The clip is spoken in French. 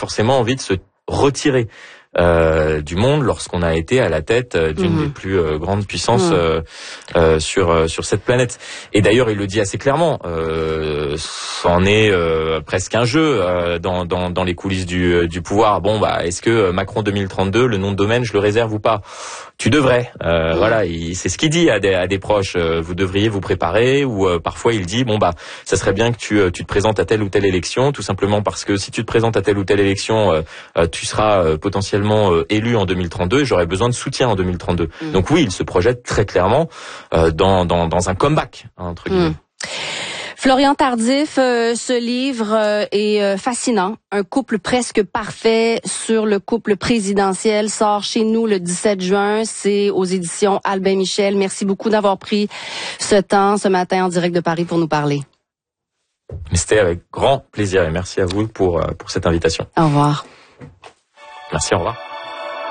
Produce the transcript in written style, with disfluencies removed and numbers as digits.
forcément envie de se retirer du monde lorsqu'on a été à la tête d'une des plus grandes puissances sur cette planète. Et d'ailleurs, il le dit assez clairement. C'en est presque un jeu dans les coulisses du pouvoir. Bon, est-ce que Macron 2032, le nom de domaine, je le réserve ou pas? Tu devrais. Voilà, c'est ce qu'il dit à des proches. Vous devriez vous préparer. Ou parfois il dit ça serait bien que tu te présentes à telle ou telle élection, tout simplement parce que si tu te présentes à telle ou telle élection, tu seras potentiellement élu en 2032 et j'aurai besoin de soutien en 2032. Donc oui, il se projette très clairement dans un comeback, entre guillemets. Florian Tardif, ce livre est fascinant. Un couple presque parfait sur le couple présidentiel sort chez nous le 17 juin. C'est aux éditions Albin Michel. Merci beaucoup d'avoir pris ce temps ce matin en direct de Paris pour nous parler. C'était avec grand plaisir et merci à vous pour cette invitation. Au revoir. Merci, au revoir.